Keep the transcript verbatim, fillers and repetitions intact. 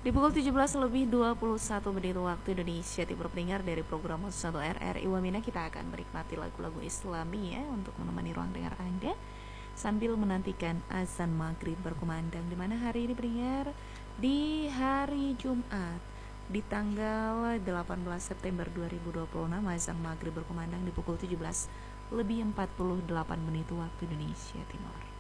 Di pukul tujuh belas lebih dua puluh satu menit waktu Indonesia Timur, pendengar dari program satu R R I Wamena, kita akan menikmati lagu-lagu Islami ya untuk menemani ruang dengar Anda sambil menantikan azan maghrib berkumandang. Di mana hari ini pendengar? Di hari Jumat di tanggal delapan belas September dua ribu dua puluh enam, azan maghrib berkumandang di pukul tujuh belas lebih empat puluh delapan menit waktu Indonesia Timur.